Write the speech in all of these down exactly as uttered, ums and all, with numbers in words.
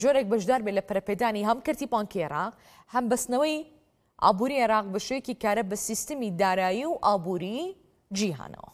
جۆرێک بەشدار بێت لە پەرەپێدانی هەم کەرتیپانکی عێراق هەم بەستنەوەی ئابووری عێراق بە شێوەیەکی کارە بە سیستمی دارایی و ئابووری جیهانەوە.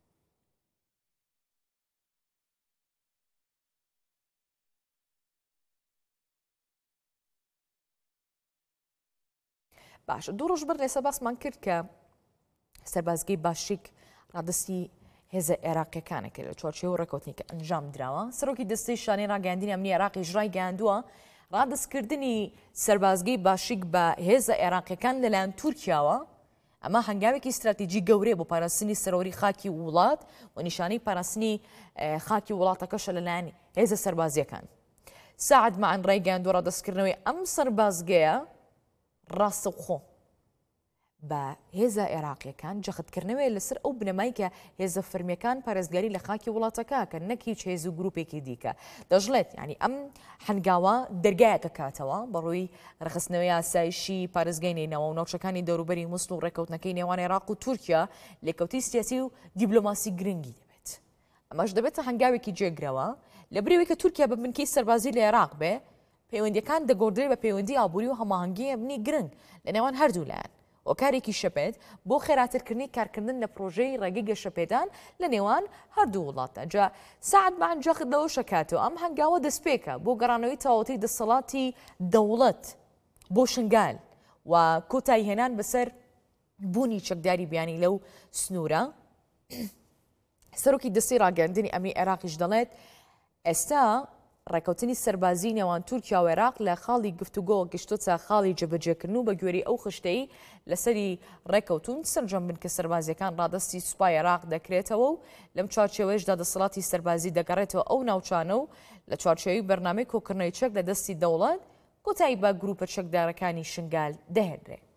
باش دوو ڕۆژ بەر لێسە باسمان کرد کە سەربازگەی باشیک ڕادستی هێزە عێراقیەکانە کرد لە چوارچێوە ڕێکەوتنی کە ئەنجام دراوە. سەرۆکی دەستەی شانەی ڕاگەاندنی ئەمنی عێراقی ژڕای گەیاندووە ڕادستکردنی سەربازگەی باشیک بە هێزە عێراقیەکان لەلایەن تورکیاوە ئەمە هەنگاوێکی استراتیجی گەورەیە بۆ پاراستنی سەرۆری خاکی وڵات و نیشانەی پاراستنی خاکی وڵاتەکەشە لەلایەن هێزە سەربازیەکان. سعد مەعەن ڕایگەیاندووە ڕادستکردنەوەی ئەم سەربازگەیە ڕاستەوخۆ بە هێزە عێراقیەکان جەختکردنەوەی لەسەر ئەو بنەمای کە هێزە فەرمیەکان پارێزگاری لە خاکی وڵاتەکە کە نەک هیچ هێز و گروپێکی دیکە دەژڵێت. ینی ئەم هەنگاوە دەرگایەکە کاتەوە بەڕووی ڕخستنەوەی ئاسایشی پارێزگای نێنەوە و ناوچەکانی دەوروبەری مووسڵ و ڕێکەوتنەکەی نێوان عێراق و تورکیا لێکەوتی سیاسی و دیبلۆماسی گرنگی دەبێت. ئەمەش دەبێتە هەنگاوێکی جێگرەوە لە بریوەی کە تورکیا بە بنکەی سەربازی لە عێراق بێ پەیوەندیەکان دەگۆڕدرێت بە پەیوەندی ئابووری و هەماهەنگی ئەمنی گرنگ لە نێوان هەردوو لایەن و کارێکی شەپێت بۆ خێراترکردنی کارکردن لە پرۆژەی ڕێگەی گەشەپێدان لە نێوان هەردوو وڵاتە. جا سعد مەعەن جەخت لەوە شەکاتەوە ئەم هەنگاوە دەستپێکە بۆ گەڕانەوەی تەواوەتی دەسەڵاتی دەوڵەت بۆ شنگال و کۆتایی هێنان بەسەر بوونی چەکداری بیانی لەو سنوورە. سەرۆکی دەستەی ڕاگەاندنی ئەمنی عێراقیش دەڵێت ئێستا ڕێکەوتنی سەربازی نێوان تورکیا و عێراق لە خاڵی گفتوگۆ گەشتۆچە خاڵی جێبەجێکردن و بە گوێرەی ئەو خشتەی لەسەری ڕێکەوتون سەرجەم بن کە سەربازیەکان ڕادستی سوپای عێراق دەکرێتەوە و لەم چوارچێوەیەشدا دەسەڵاتی سەربازی دەگەڕێتەوە ئەو ناوچانە و لە چوارچێوەی بەرنامەی کۆکردنەوەی چەک لە دەستی دەوڵەت کۆتایی بە گروپە چەکدارەکانی شنگال دەهێنرێت.